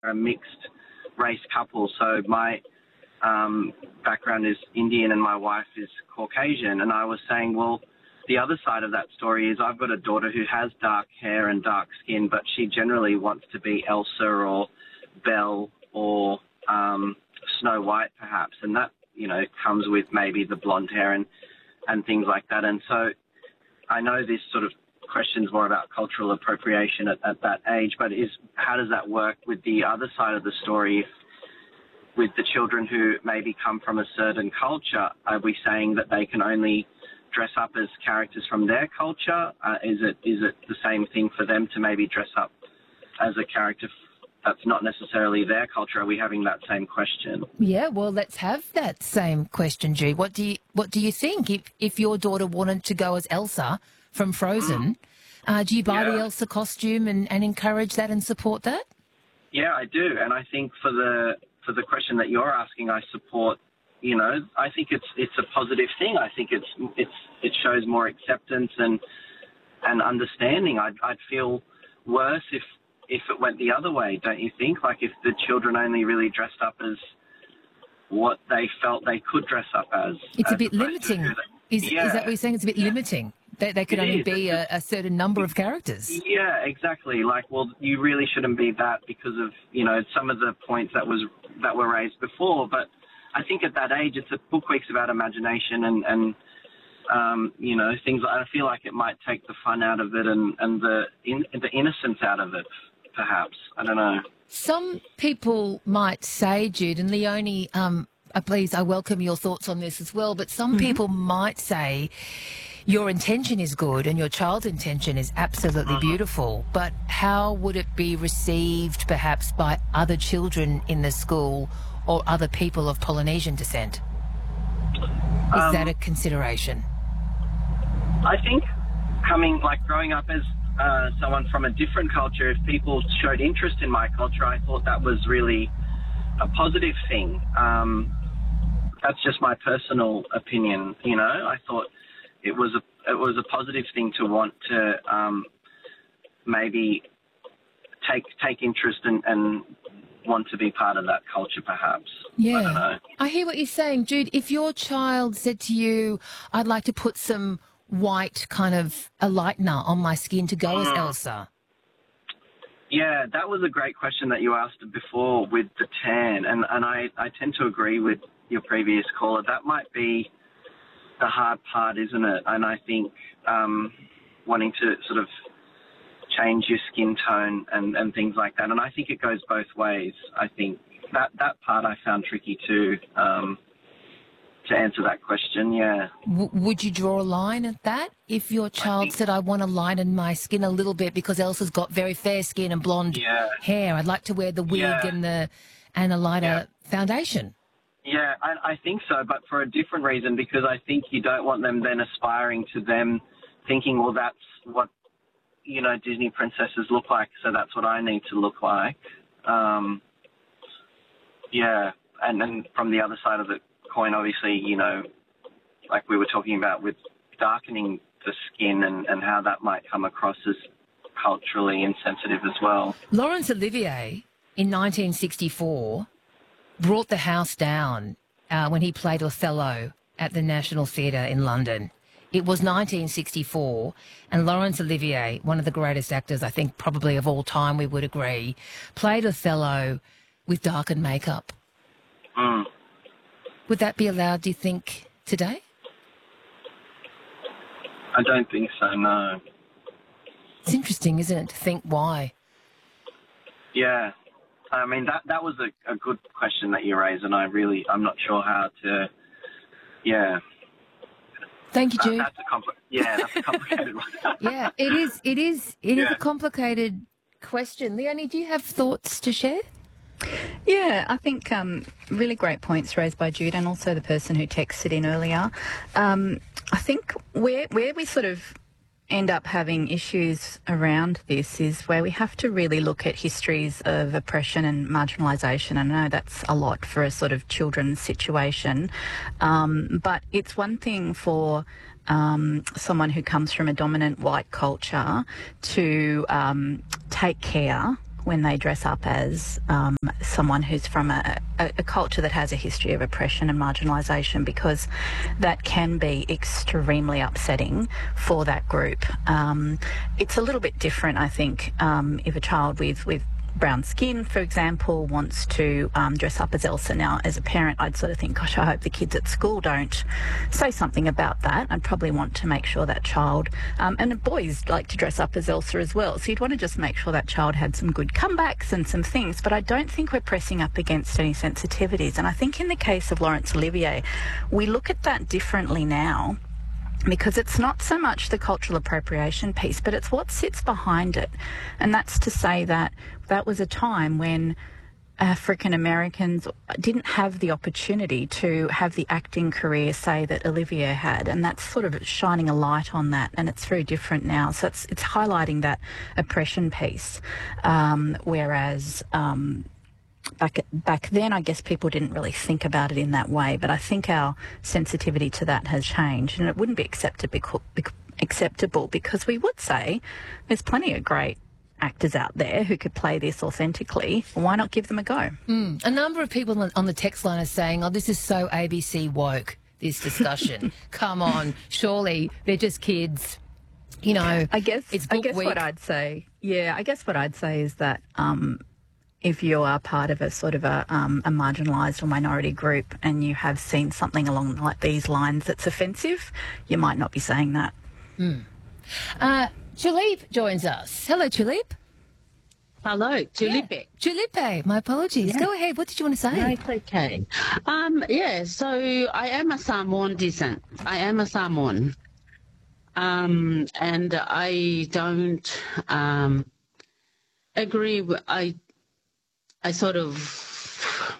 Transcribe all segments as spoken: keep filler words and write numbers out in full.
a mixed race couple. So my um, background is Indian and my wife is Caucasian. And I was saying, well, the other side of that story is I've got a daughter who has dark hair and dark skin, but she generally wants to be Elsa or Belle or um, Snow White, perhaps. And that, you know, comes with maybe the blonde hair and, and things like that. And so I know this sort of question's more about cultural appropriation at, at that age, but is how does that work with the other side of the story? If, with the children who maybe come from a certain culture, are we saying that they can only dress up as characters from their culture? Uh, is it is it the same thing for them to maybe dress up as a character that's not necessarily their culture? Are we having that same question? Yeah, well, let's have that same question, Jude. What do you what do you think if if your daughter wanted to go as Elsa from Frozen? Mm. Uh, do you buy yeah. the Elsa costume and, and encourage that and support that? Yeah, I do, and I think for the for the question that you're asking, I support. You know, I think it's it's a positive thing. I think it's it's it shows more acceptance and and understanding. I'd I'd feel worse if if it went the other way, don't you think? Like if the children only really dressed up as what they felt they could dress up as. It's as a bit limiting. Is yeah. is that what you're saying? It's a bit yeah. limiting. They they could it only is. be a, a certain number of characters. Yeah, exactly. Like, well, you really shouldn't be that because of you know some of the points that was that were raised before, but. I think at that age, it's a book week's about imagination and, and um, you know, things. I feel like it might take the fun out of it and, and the in, the innocence out of it, perhaps. I don't know. Some people might say, Jude, and Leonie, um, uh, please, I welcome your thoughts on this as well, but some mm-hmm. people might say your intention is good and your child's intention is absolutely mm-hmm. beautiful, but how would it be received perhaps by other children in the school or other people of Polynesian descent? Is um, that a consideration? I think coming, like growing up as uh, someone from a different culture, if people showed interest in my culture, I thought that was really a positive thing. Um, that's just my personal opinion, you know. I thought it was a it was a positive thing to want to um, maybe take take interest in, and want to be part of that culture, perhaps. Yeah. I don't know. I hear what you're saying, Jude. If your child said to you, I'd like to put some white kind of a lightener on my skin to go mm. as Elsa. Yeah, that was a great question that you asked before with the tan, and, and I, I tend to agree with your previous caller. That might be the hard part, isn't it? And I think um, wanting to sort of change your skin tone and, and things like that. And I think it goes both ways. I think that, that part I found tricky too, um, to answer that question, yeah. W- would you draw a line at that? If your child think, said, I want to lighten my skin a little bit because Elsa's got very fair skin and blonde yeah. hair, I'd like to wear the wig yeah. and the and a lighter yeah. foundation. Yeah, I, I think so, but for a different reason, because I think you don't want them then aspiring to them thinking, well, that's what you know, Disney princesses look like, so that's what I need to look like. Um, yeah, and then from the other side of the coin, obviously, you know, like we were talking about with darkening the skin and, and how that might come across as culturally insensitive as well. Laurence Olivier, in nineteen sixty-four, brought the house down uh, when he played Othello at the National Theatre in London. It was nineteen sixty-four, and Laurence Olivier, one of the greatest actors, I think, probably of all time, we would agree, played Othello with darkened makeup. Mm. Would that be allowed, do you think, today? I don't think so, no. It's interesting, isn't it, to think why? Yeah. I mean, that that was a, a good question that you raised, and I really, I'm not sure how to, yeah. Thank you, Jude. Uh, that's a compli- yeah, that's a complicated one. yeah, it is. It is. It yeah. is a complicated question. Leonie, do you have thoughts to share? Yeah, I think um, really great points raised by Jude and also the person who texted in earlier. Um, I think where where we sort of end up having issues around this is where we have to really look at histories of oppression and marginalisation. I know that's a lot for a sort of children's situation, um, but it's one thing for um, someone who comes from a dominant white culture to um, take care when they dress up as um, someone who's from a, a, a culture that has a history of oppression and marginalisation, because that can be extremely upsetting for that group. Um, it's a little bit different, I think, um, if a child with, with brown skin, for example, wants to um, dress up as Elsa. Now, as a parent, I'd sort of think, gosh, I hope the kids at school don't say something about that. I'd probably want to make sure that child, um, and boys like to dress up as Elsa as well, so you'd want to just make sure that child had some good comebacks and some things, but I don't think we're pressing up against any sensitivities. And I think in the case of Laurence Olivier, we look at that differently now, because it's not so much the cultural appropriation piece, but it's what sits behind it. And that's to say that that was a time when African Americans didn't have the opportunity to have the acting career, say, that Olivier had, and that's sort of shining a light on that, and it's very different now. So it's it's highlighting that oppression piece, um, whereas um, Back, back then, I guess people didn't really think about it in that way, but I think our sensitivity to that has changed, and it wouldn't be acceptable, acceptable because we would say there's plenty of great actors out there who could play this authentically. Why not give them a go? Mm. A number of people on the text line are saying, oh, this is so A B C woke, this discussion. Come on, surely they're just kids. You know, I guess, it's I book guess week. what I'd say, yeah, I guess what I'd say is that um, if you are part of a sort of a, um, a marginalised or minority group and you have seen something along like these lines that's offensive, you might not be saying that. Mm. Uh, Tulip joins us. Hello, Tulip. Hello, Tulipe. Yeah. Tulipe, my apologies. Yeah. Go ahead. What did you want to say? No, it's okay. Um, yeah, so I am a Samoan descent. I am a Samoan. Um, and I don't um, agree with... I, I sort of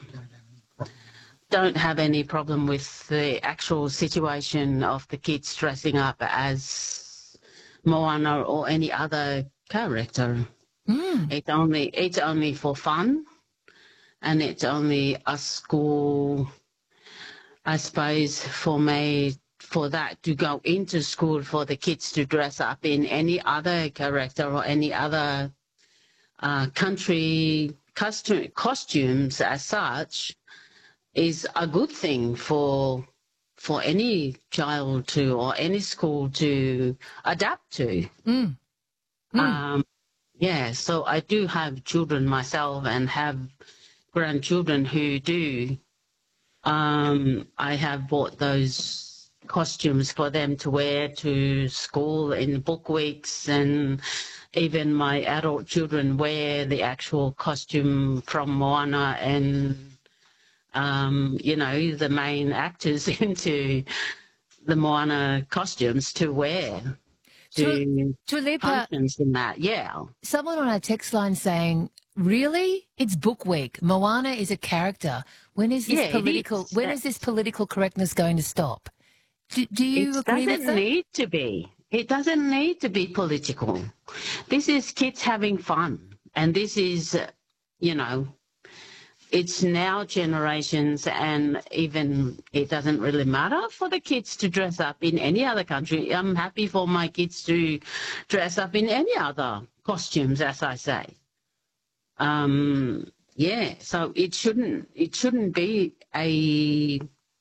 don't have any problem with the actual situation of the kids dressing up as Moana or any other character. Mm. It's only it's only for fun, and it's only a school, I suppose, for me, for that to go into school for the kids to dress up in any other character or any other uh, country costume, costumes as such is a good thing for for any child to or any school to adapt to. Mm. Mm. Um, yeah, so I do have children myself and have grandchildren who do. Um, I have bought those costumes for them to wear to school in book weeks, and even my adult children wear the actual costume from Moana and, um, you know, the main actors into the Moana costumes to wear to Tulipa, functions in that, yeah. someone on our text line saying, really? It's book week. Moana is a character. When is this Yeah, it political is. when is this political correctness going to stop? Do, do you It agree with doesn't that? need to be. It doesn't need to be political. This is kids having fun. And this is, uh, you know, it's now generations, and even it doesn't really matter for the kids to dress up in any other country. I'm happy for my kids to dress up in any other costumes, as I say. Um, yeah, so it shouldn't, it shouldn't be a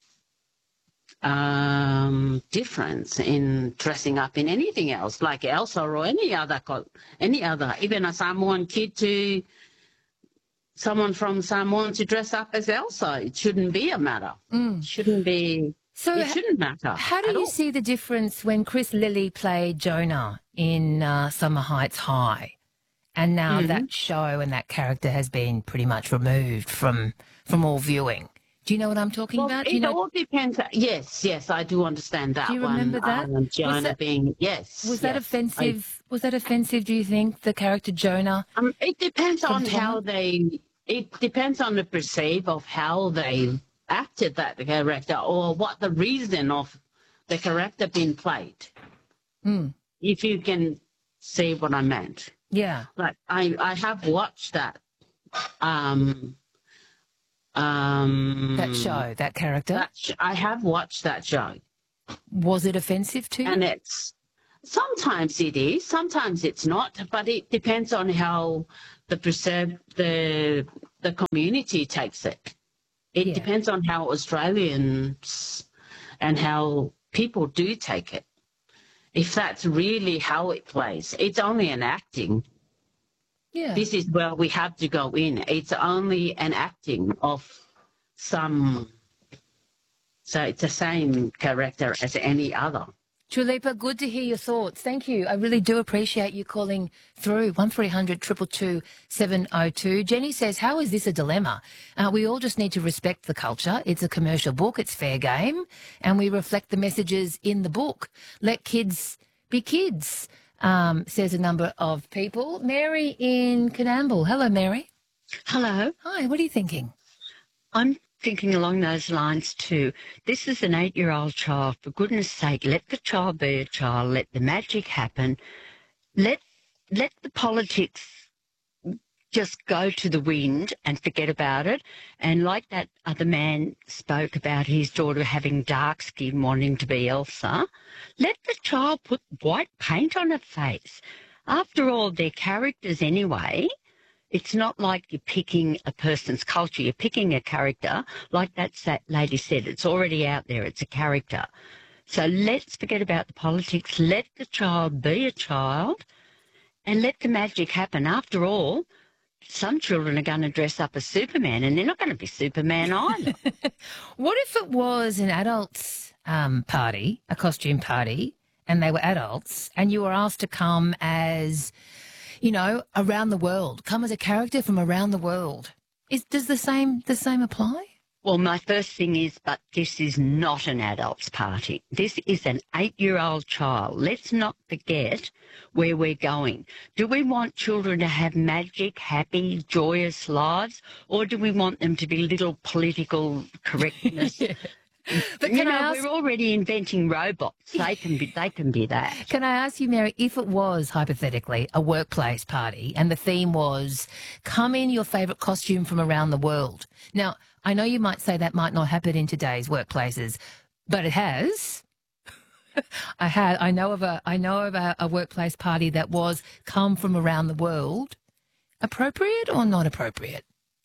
um, difference in dressing up in anything else, like Elsa or any other, co- any other, even a Samoan kid to someone from Samoa to dress up as Elsa. It shouldn't be a matter. Mm. It shouldn't be, So it h- shouldn't matter. How do at you all. see the difference when Chris Lilly played Jonah in uh, Summer Heights High, and now Mm-hmm. that show and that character has been pretty much removed from from all viewing? Do you know what I'm talking Well, about? Do it you know, all depends. Yes, yes, I do understand that Do you one. remember that? Um, Was Jonah that- being, yes. was that yes. offensive? Was that offensive? Do you think the character Jonah? I, um, it depends From on how Tom? they, it depends on the perceive of how they acted that character or what the reason of the character being played. Mm. If you can see what I meant. Yeah. Like I, I have watched that um um That show, that character. that sh- I have watched that show, Was it offensive to you? and it's Sometimes it is, sometimes it's not, but it depends on how the preserve the the community takes it. It Yeah. depends on how Australians and how people do take it. If that's really how it plays, it's only an acting. Yeah. This is where we have to go in. It's only an acting of some, so it's the same character as any other. Tulipa, good to hear your thoughts. Thank you. I really do appreciate you calling through. one three hundred two two two seven oh two. Jenny says, how is this a dilemma? Uh, we all just need to respect the culture. It's a commercial book. It's fair game. And we reflect the messages in the book. Let kids be kids, um, says a number of people. Mary in Canamble. Hello, Mary. Hello. Hi, what are you thinking? I'm thinking along those lines too. This is an eight-year-old child. For goodness sake, let the child be a child. Let the magic happen. Let let the politics just go to the wind and forget about it. And like that other man spoke about his daughter having dark skin, wanting to be Elsa, let the child put white paint on her face. After all, they're characters anyway. It's not like you're picking a person's culture. You're picking a character. Like that lady said, it's already out there. It's a character. So let's forget about the politics. Let the child be a child and let the magic happen. After all, some children are going to dress up as Superman and they're not going to be Superman either. What if it was an adults um, party, a costume party, and they were adults and you were asked to come as, you know, around the world, come as a character from around the world? Is, does the same the same apply? Well, my first thing is, but this is not an adult's party. This is an eight-year-old child. Let's not forget where we're going. Do we want children to have magic, happy, joyous lives, or do we want them to be little political correctness? Yeah. But you can know, I ask, we're already inventing robots. They can be. They can be that. can I ask you, Mary, if it was hypothetically a workplace party and the theme was come in your favourite costume from around the world? Now, I know you might say that might not happen in today's workplaces, but it has. I had. I know of a. I know of a, a workplace party that was come from around the world. Appropriate or not appropriate?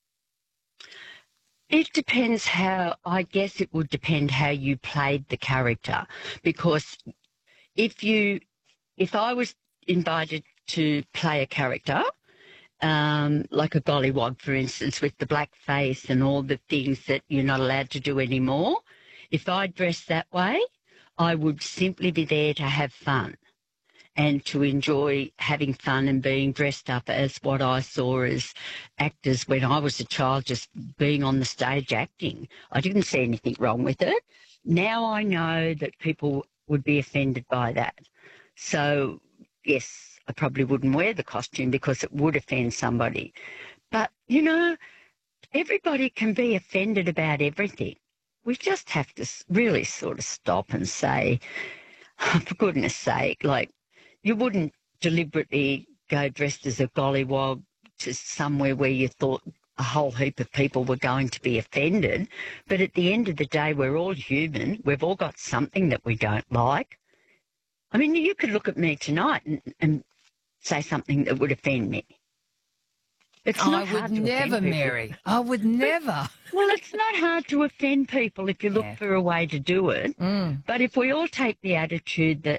It depends how, I guess it would depend how you played the character, because if you, if I was invited to play a character, um, like a gollywog, for instance, with the black face and all the things that you're not allowed to do anymore, if I dressed that way, I would simply be there to have fun and to enjoy having fun and being dressed up as what I saw as actors when I was a child, just being on the stage acting. I didn't see anything wrong with it. Now I know that people would be offended by that. So, yes, I probably wouldn't wear the costume because it would offend somebody. But, you know, everybody can be offended about everything. We just have to really sort of stop and say, for goodness sake, like, you wouldn't deliberately go dressed as a gollywog to somewhere where you thought a whole heap of people were going to be offended. But at the end of the day, we're all human. We've all got something that we don't like. I mean, you could look at me tonight and, and say something that would offend me. It's I not would hard to never, offend people. Mary. I would never. Well, it's not hard to offend people if you look Yeah. for a way to do it. Mm. But if we all take the attitude that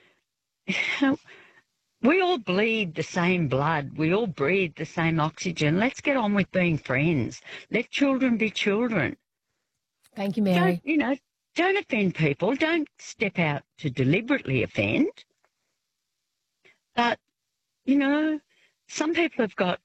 we all bleed the same blood, we all breathe the same oxygen, let's get on with being friends. Let children be children. Thank you, Mary. Don't, you know, don't offend people. Don't step out to deliberately offend. But, you know, some people have got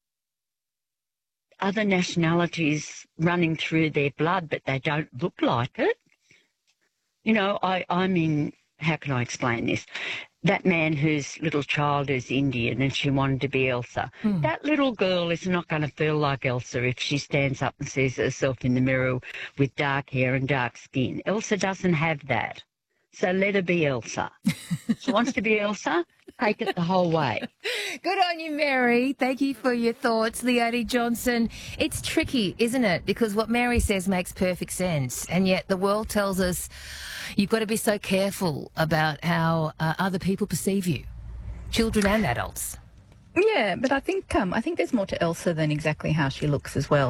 other nationalities running through their blood, but they don't look like it. You know, I, I'm in, how can I explain this? That man whose little child is Indian and she wanted to be Elsa. Mm. That little girl is not going to feel like Elsa if she stands up and sees herself in the mirror with dark hair and dark skin. Elsa doesn't have that. So let her be Elsa. She wants to be Elsa, take it the whole way. Good on you, Mary. Thank you for your thoughts, Leonie Johnson. It's tricky, isn't it? Because what Mary says makes perfect sense, and yet the world tells us you've got to be so careful about how uh, other people perceive you, children and adults. Yeah, but I think um, I think there's more to Elsa than exactly how she looks as well.